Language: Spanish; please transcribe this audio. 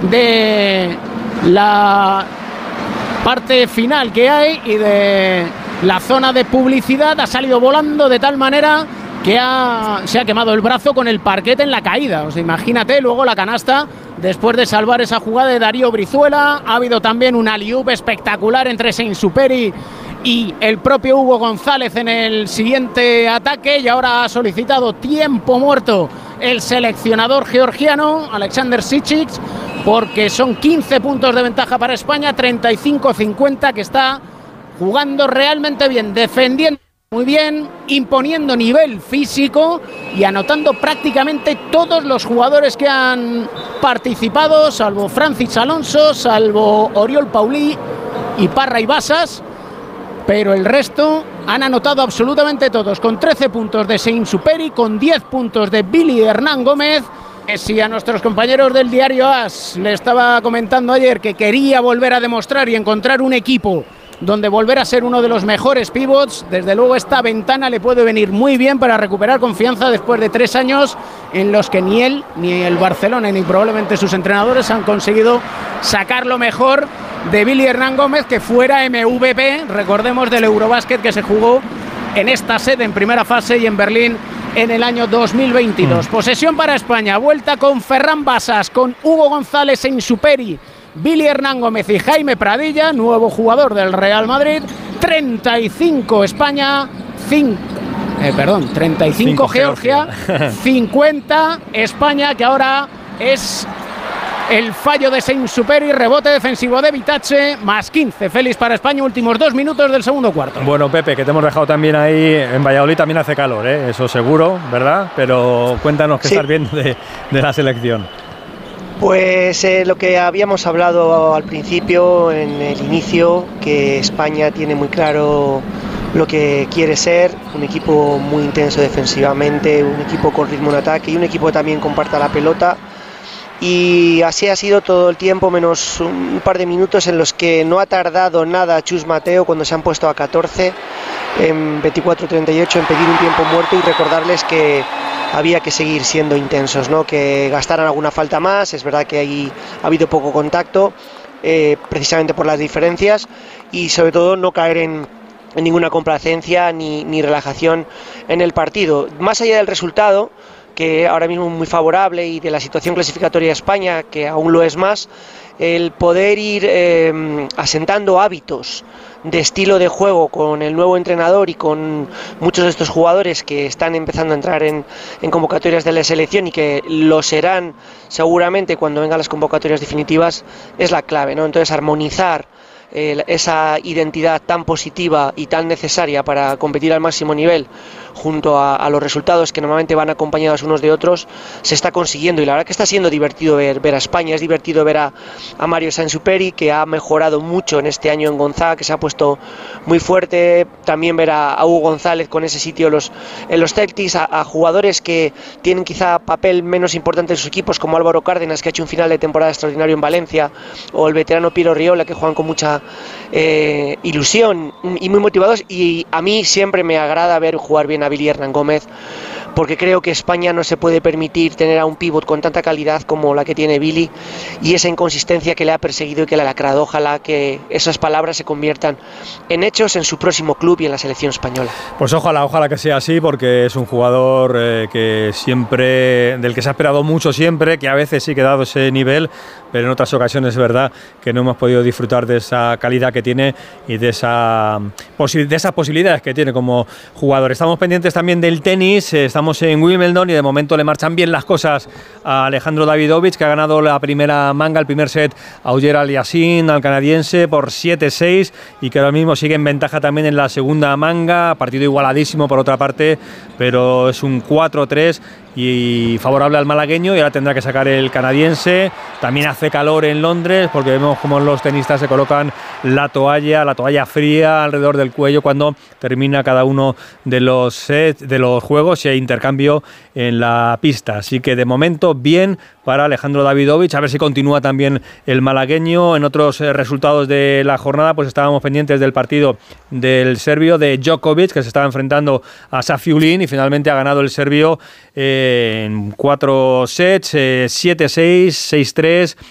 de la parte final que hay y de la zona de publicidad. Ha salido volando de tal manera que se ha quemado el brazo con el parquet en la caída. O sea, imagínate luego la canasta después de salvar esa jugada de Darío Brizuela. Ha habido también un alley-oop espectacular entre Sainz-Superi y el propio Hugo González en el siguiente ataque, y ahora ha solicitado tiempo muerto el seleccionador georgiano Alexander Sičić, porque son 15 puntos de ventaja para España, 35-50, que está jugando realmente bien, defendiendo muy bien, imponiendo nivel físico y anotando prácticamente todos los jugadores que han participado, salvo Francis Alonso, salvo Oriol Paulí y Parra y Basas, pero el resto han anotado absolutamente todos, con 13 puntos de Sainz-Superi, con 10 puntos de Billy Hernán Gómez. Si a nuestros compañeros del diario AS le estaba comentando ayer que quería volver a demostrar y encontrar un equipo donde volver a ser uno de los mejores pivots, desde luego esta ventana le puede venir muy bien para recuperar confianza después de 3 años en los que ni él, ni el Barcelona, ni probablemente sus entrenadores han conseguido sacar lo mejor de Billy Hernán Gómez, que fuera MVP, recordemos, del Eurobásquet que se jugó en esta sede en primera fase y en Berlín en el año 2022. Posesión para España, vuelta con Ferran Basas, con Hugo González, Sainz-Superi, Billy Hernán Gómez y Jaime Pradilla, nuevo jugador del Real Madrid. 35 España, 35 Georgia, 50 España, que ahora es el fallo de Sainz-Superi, rebote defensivo de Vitace, más 15 Félix para España, últimos 2 minutos del segundo cuarto. Bueno, Pepe, que te hemos dejado también ahí en Valladolid, también hace calor, eso seguro, ¿verdad? Pero cuéntanos qué estás viendo de la selección. Pues lo que habíamos hablado al principio, en el inicio, que España tiene muy claro lo que quiere ser, un equipo muy intenso defensivamente, un equipo con ritmo en ataque y un equipo que también comparta la pelota. Y así ha sido todo el tiempo, menos un par de minutos en los que no ha tardado nada Chus Mateo cuando se han puesto a 14 en 24-38 en pedir un tiempo muerto y recordarles que había que seguir siendo intensos, ¿no? Que gastaran alguna falta más. Es verdad que ahí ha habido poco contacto, precisamente por las diferencias, y sobre todo no caer en ninguna complacencia ni relajación en el partido. Más allá del resultado, que ahora mismo es muy favorable, y de la situación clasificatoria de España, que aún lo es más, el poder ir asentando hábitos de estilo de juego con el nuevo entrenador y con muchos de estos jugadores que están empezando a entrar en convocatorias de la selección y que lo serán seguramente cuando vengan las convocatorias definitivas, es la clave, ¿no? Entonces, armonizar esa identidad tan positiva y tan necesaria para competir al máximo nivel, junto a los resultados que normalmente van acompañados unos de otros, se está consiguiendo. Y la verdad que está siendo divertido ver a España. Es divertido ver a Mario Sainz-Superi, que ha mejorado mucho en este año en Gonzaga, que se ha puesto muy fuerte. También ver a Hugo González con ese sitio en los Celtics, a jugadores que tienen quizá papel menos importante en sus equipos, como Álvaro Cárdenas, que ha hecho un final de temporada extraordinario en Valencia, o el veterano Piro Riola, que juegan con mucha ilusión y muy motivados. Y a mí siempre me agrada ver jugar bien a Billy Hernán Gómez, porque creo que España no se puede permitir tener a un pívot con tanta calidad como la que tiene Billy, y esa inconsistencia que le ha perseguido y que le ha lacrado. Ojalá que esas palabras se conviertan en hechos en su próximo club y en la selección española. Pues ojalá que sea así, porque es un jugador que siempre, del que se ha esperado mucho siempre, que a veces sí que ha dado ese nivel, pero en otras ocasiones es verdad que no hemos podido disfrutar de esa calidad que tiene y de esas posibilidades que tiene como jugador. Estamos pendientes también del tenis, estamos en Wimbledon y de momento le marchan bien las cosas a Alejandro Davidovich, que ha ganado la primera manga, el primer set a Auger Aliassime, al canadiense, por 7-6, y que ahora mismo sigue en ventaja también en la segunda manga, partido igualadísimo por otra parte, pero es un 4-3 y favorable al malagueño, y ahora tendrá que sacar el canadiense. También hace calor en Londres, porque vemos como los tenistas se colocan la toalla fría alrededor del cuello cuando termina cada uno de los sets, de los juegos, y hay intercambio en la pista. Así que de momento bien para Alejandro Davidovich, a ver si continúa también el malagueño. En otros resultados de la jornada, pues estábamos pendientes del partido del serbio de Djokovic, que se estaba enfrentando a Safiullin, y finalmente ha ganado el serbio en 4 sets, 7-6, 6-3,